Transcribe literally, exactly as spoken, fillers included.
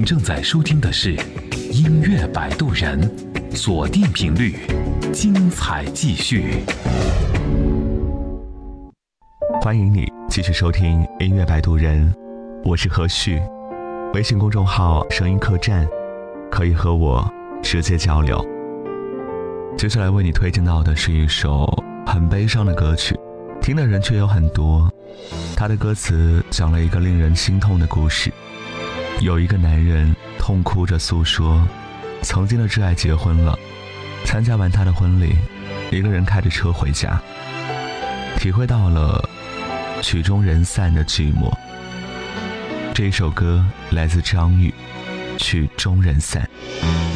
您正在收听的是音乐摆渡人，锁定频率，精彩继续。 欢迎你继续收听音乐摆渡人，我是何旭。微信公众号声音客栈可以和我直接交流。接下来为你推荐到的是一首很悲伤的歌曲，听的人却有很多。它的歌词讲了一个令人心痛的故事，有一个男人痛哭着诉说，曾经的挚爱结婚了，参加完他的婚礼，一个人开着车回家，体会到了曲终人散的寂寞。这一首歌来自张宇，曲终人散。